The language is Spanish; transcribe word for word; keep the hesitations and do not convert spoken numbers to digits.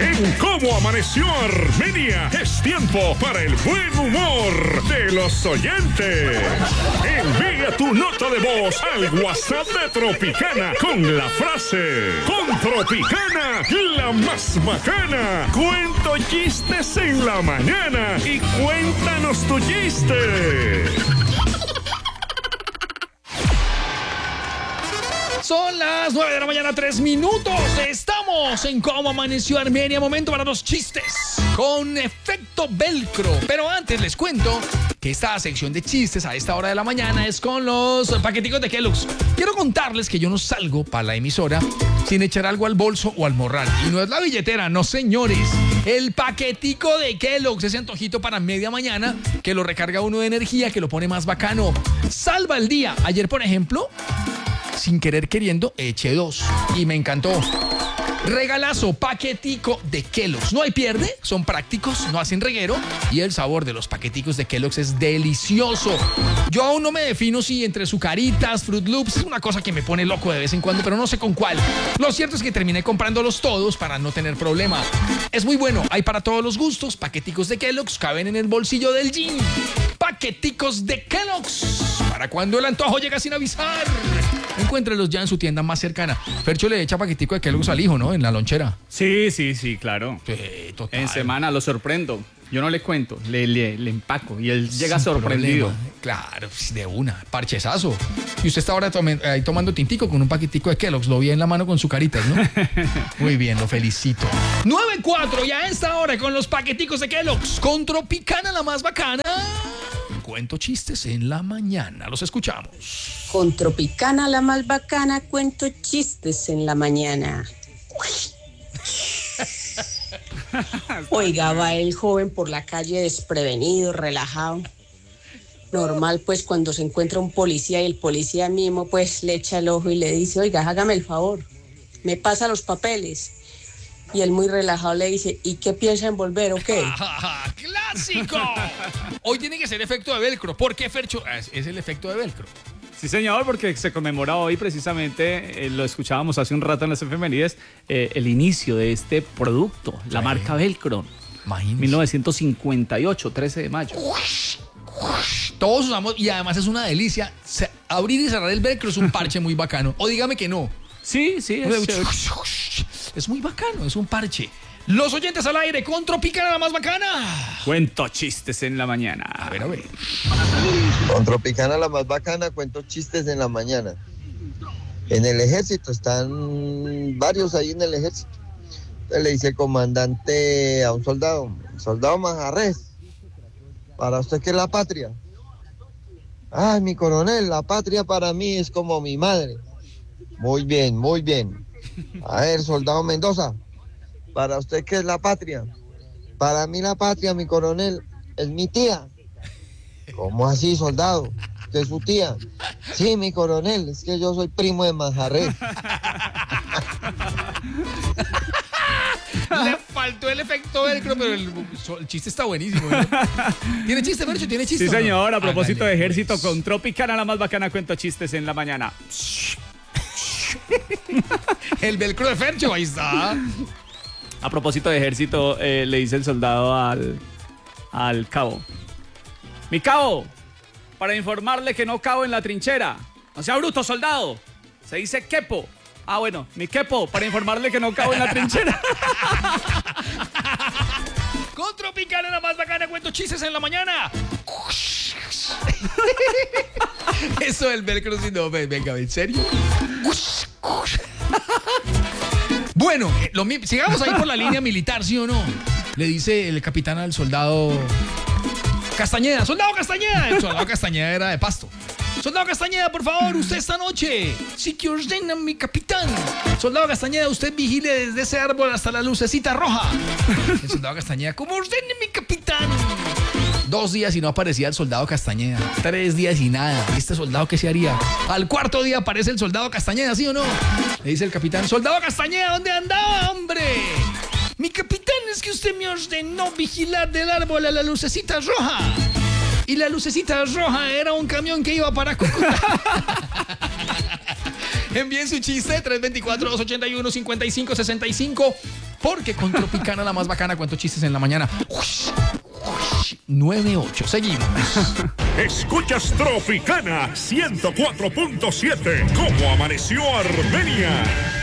En Cómo Amaneció Armenia es tiempo para el buen humor de los oyentes. Envía tu nota de voz al WhatsApp de Tropicana con la frase: con Tropicana, la más bacana. Cuento chistes en la mañana y cuéntanos tu chiste. Son las nueve de la mañana, tres minutos. Estamos en Cómo Amaneció Armenia. Momento para los chistes con efecto velcro. Pero antes les cuento que esta sección de chistes a esta hora de la mañana es con los paqueticos de Kellogg's. Quiero contarles que yo no salgo para la emisora sin echar algo al bolso o al morral. Y no es la billetera, no señores. El paquetico de Kellogg's, ese antojito para media mañana que lo recarga uno de energía, que lo pone más bacano. Salva el día. Ayer, por ejemplo, sin querer queriendo, eché dos y me encantó. Regalazo, paquetico de Kellogg's. No hay pierde, son prácticos, no hacen reguero y el sabor de los paqueticos de Kellogg's es delicioso. Yo aún no me defino si entre Zucaritas, Fruit Loops, es una cosa que me pone loco de vez en cuando, pero no sé con cuál. Lo cierto es que terminé comprándolos todos para no tener problema. Es muy bueno, hay para todos los gustos. Paqueticos de Kellogg's caben en el bolsillo del jean. Paqueticos de Kellogg's, para cuando el antojo llega sin avisar. Encuéntrelos ya en su tienda más cercana. Fercho le echa paquetico de Kellogg's al hijo, ¿no? En la lonchera. Sí, sí, sí, claro. Sí, total. En semana lo sorprendo. Yo no le cuento, le, le, le empaco y él llega Sin sorprendido. problema. Claro, de una, parchezazo. Y usted está ahora tome, ahí tomando tintico con un paquetico de Kellogg's. Lo vi en la mano con Zucaritas, ¿no? Muy bien, lo felicito. nueve cuatro, ya a esta hora con los paqueticos de Kellogg's. Con Tropicana, la más bacana. Cuento chistes en la mañana. Los escuchamos. Con Tropicana, la más bacana, cuento chistes en la mañana. Oiga, va el joven por la calle desprevenido, relajado. Normal, pues, cuando se encuentra un policía y el policía mismo, pues, le echa el ojo y le dice: oiga, hágame el favor, me pasa los papeles. Y él muy relajado le dice: ¿y qué piensa envolver o qué? ¡Clásico! Hoy tiene que ser efecto de velcro. ¿Por qué, Fercho? Es, es el efecto de velcro. Sí, señor, porque se conmemora hoy precisamente, eh, lo escuchábamos hace un rato en las efemérides, eh, el inicio de este producto, la Sí. marca Velcro. Imagínese. mil novecientos cincuenta y ocho, trece de mayo. Todos usamos, y además es una delicia. Se- abrir y cerrar el velcro es un parche muy bacano. O dígame que no. Sí, sí, es chévere. Es muy bacano, es un parche. Los oyentes al aire con Tropicana, la más bacana. Cuento chistes en la mañana. A ver, a ver. Con Tropicana, la más bacana, cuento chistes en la mañana. En el ejército, están varios ahí en el ejército. Entonces le dice el comandante a un soldado: soldado Manjarres, ¿para usted qué es la patria? Ay, mi coronel, la patria para mí es como mi madre. Muy bien, muy bien. A ver, soldado Mendoza, ¿para usted qué es la patria? Para mí la patria, mi coronel, es mi tía. ¿Cómo así, soldado? ¿Usted es su tía? Sí, mi coronel, es que yo soy primo de Manjarres. Le faltó el efecto velcro, pero el, el chiste está buenísimo, ¿no? ¿Tiene chiste, Fercho? ¿Tiene chiste? Sí, o no? señor, a propósito Hágale, de ejército, pues. con Tropicana, la más bacana, cuento chistes en la mañana. El velcro de Fercho, ahí está. A propósito de ejército, eh, le dice el soldado al, al cabo: mi cabo, para informarle que no cabo en la trinchera. No sea bruto, soldado. Se dice quepo. Ah, bueno, mi quepo, para informarle que no cabo en la trinchera. Con Tropicana, la más bacana, cuento chistes en la mañana. Eso del velcro, si no, venga, ¿en serio? Bueno, eh, lo, mi- sigamos ahí por la línea militar, ¿sí o no? Le dice el capitán al soldado Castañeda: soldado Castañeda. El soldado Castañeda era de Pasto. Soldado Castañeda, por favor, usted esta noche, sí que ordena mi capitán. Soldado Castañeda, usted vigile desde ese árbol hasta la lucecita roja. El soldado Castañeda: como ordene mi capitán. Dos días y no aparecía el soldado Castañeda. Tres días y nada. ¿Este soldado qué se haría? Al cuarto día aparece el soldado Castañeda, ¿sí o no? Le dice el capitán: soldado Castañeda, ¿dónde andaba, hombre? Mi capitán, es que usted me ordenó vigilar del árbol a la lucecita roja. Y la lucecita roja era un camión que iba para Cúcuta. Envíen su chiste, tres dos cuatro, dos ocho uno, cinco cinco seis cinco. porque con Tropicana la más bacana cuento chistes en la mañana. Ush, ush, nueve ocho. Seguimos. Escuchas Tropicana ciento cuatro punto siete. ¿Cómo amaneció Armenia?